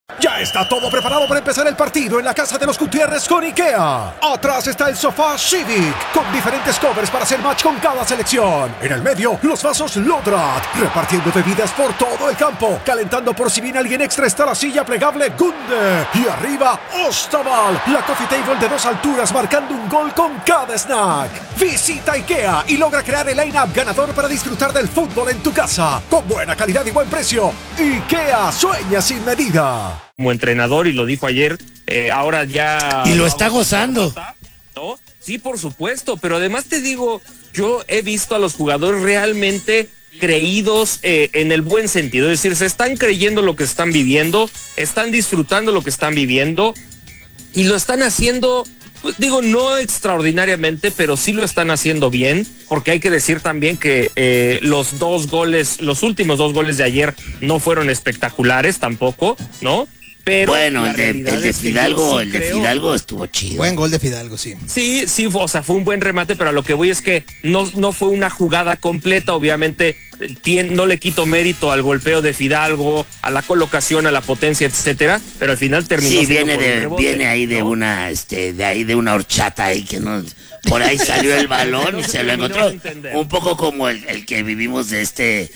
Ya está todo preparado para empezar el partido en la casa de los Gutiérrez con IKEA. Atrás está el sofá Civic, con diferentes covers para hacer match con cada selección. En el medio, los vasos Lodrat, repartiendo bebidas por todo el campo. Calentando por si viene alguien extra está la silla plegable Gunde. Y arriba, Ostaval, la coffee table de 2 alturas marcando un gol con cada snack. Visita IKEA y logra crear el line-up ganador para disfrutar del fútbol en tu casa. Con buena calidad y buen precio. IKEA sueña sin medida. Como entrenador, y lo dijo ayer, ahora ya... Y lo está gozando. ¿No? Sí, por supuesto, pero además te digo, yo he visto a los jugadores realmente creídos en el buen sentido, es decir, se están creyendo lo que están viviendo, están disfrutando lo que están viviendo, y lo están haciendo, pues, digo, no extraordinariamente, pero sí lo están haciendo bien, porque hay que decir también que los últimos 2 goles de ayer no fueron espectaculares tampoco, ¿no? Pero bueno, el de Fidalgo estuvo chido. Buen gol de Fidalgo, sí. Sí, o sea, fue un buen remate, pero a lo que voy es que no fue una jugada completa, obviamente no le quito mérito al golpeo de Fidalgo, a la colocación, a la potencia, etcétera, pero al final terminó. Sí, viene ahí de una, de una horchata ahí que no, por ahí salió el balón y se lo encontró. Un poco como el que vivimos de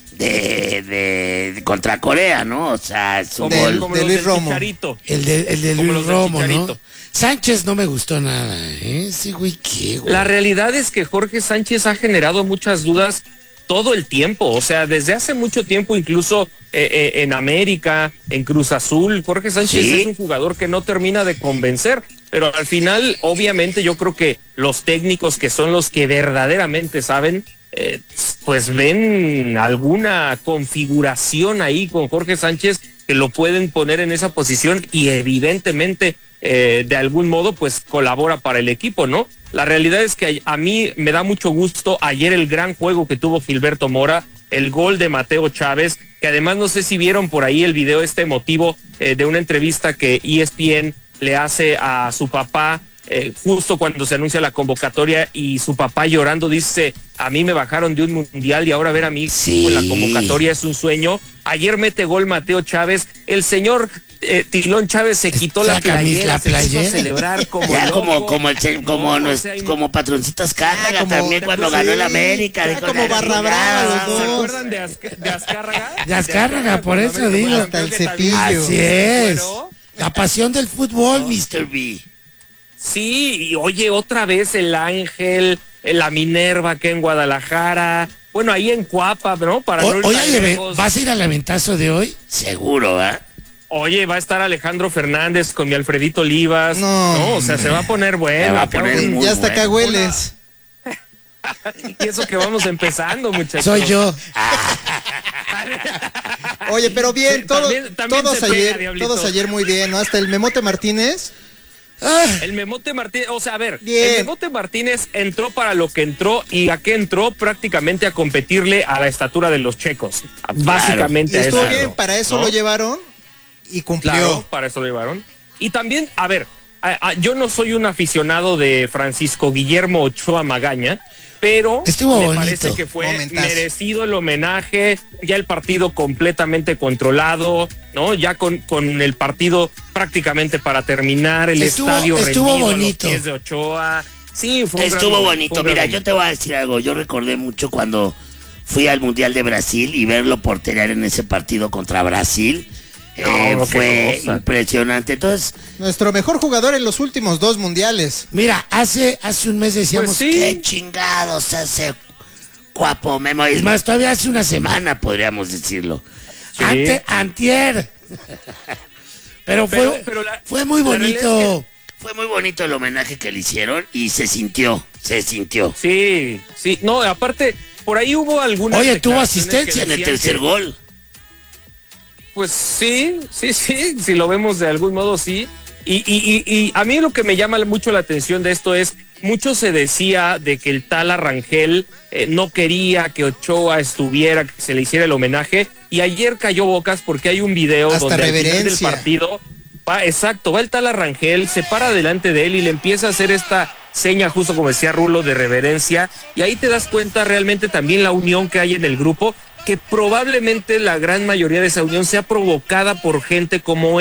contra Corea, ¿no? O sea, es un gol de Luis Romo. El de Luis Romo, ¿no? Sánchez no me gustó nada, ¿eh? Sí, güey, ¿qué, güey? La realidad es que Jorge Sánchez ha generado muchas dudas todo el tiempo, o sea, desde hace mucho tiempo, incluso en América, en Cruz Azul, Jorge Sánchez es un jugador que no termina de convencer, pero al final, obviamente, yo creo que los técnicos, que son los que verdaderamente saben, pues ven alguna configuración ahí con Jorge Sánchez que lo pueden poner en esa posición, y evidentemente de algún modo pues colabora para el equipo, ¿no? La realidad es que a mí me da mucho gusto ayer el gran juego que tuvo Gilberto Mora, el gol de Mateo Chávez, que además no sé si vieron por ahí el video emotivo de una entrevista que ESPN le hace a su papá justo cuando se anuncia la convocatoria, y su papá llorando dice: a mí me bajaron de un mundial y ahora ver a mi hijo en la convocatoria es un sueño. Ayer mete gol Mateo Chávez, el señor Tilón Chávez se quitó la playera, se puso a celebrar como ya loco, como Patroncito Azcárraga también cuando ganó el América. Como Barra Brava, ¿se acuerdan de Azcárraga? De Azcárraga, por eso digo. Hasta el cepillo. Así es. La pasión del fútbol, Mr. B. Sí, y oye, otra vez el Ángel, la Minerva que en Guadalajara, bueno, ahí en Cuapa, ¿no? Oye, ¿vas a ir al aventazo de hoy? Seguro, ¿eh? Oye, va a estar Alejandro Fernández con mi Alfredito Olivas. No, o sea, se va a poner bueno. Ya hasta acá hueles. Y eso que vamos empezando, muchachos. Soy yo. Oye, pero bien, también todos ayer muy bien, ¿no? Hasta el Memote Martínez. El Memote Martínez, o sea, a ver, bien. El Memote Martínez entró para lo que entró, y a qué entró, prácticamente a competirle a la estatura de los checos. Básicamente. Y estuvo bien, para eso lo llevaron y cumplió. Claro, para eso lo llevaron. Y también, a ver, yo no soy un aficionado de Francisco Guillermo Ochoa Magaña, pero me parece que fue merecido el homenaje, ya el partido completamente controlado, ¿no? Ya con el partido prácticamente para terminar, el estadio estuvo bonito. A los pies de Ochoa. Sí, estuvo bonito. Mira, yo te voy a decir algo, yo recordé mucho cuando fui al Mundial de Brasil y verlo porterear en ese partido contra Brasil. Fue impresionante. Entonces, nuestro mejor jugador en los últimos 2 mundiales. Mira, hace un mes decíamos, pues sí, qué chingados hace Guapo Memo. Es más, todavía hace una semana podríamos decirlo. Sí. Antier. pero fue muy bonito. Fue muy bonito el homenaje que le hicieron y se sintió. Sí, no, aparte, por ahí hubo alguna. Oye, tuvo asistencia en el tercer gol. Pues sí, si lo vemos de algún modo, sí. Y a mí lo que me llama mucho la atención de esto es, mucho se decía de que el Tala Rangel no quería que Ochoa estuviera, que se le hiciera el homenaje, y ayer cayó bocas porque hay un video hasta donde al reverencia final del partido va el Tala Rangel, se para delante de él y le empieza a hacer esta seña, justo como decía Rulo, de reverencia, y ahí te das cuenta realmente también la unión que hay en el grupo, que probablemente la gran mayoría de esa unión sea provocada por gente como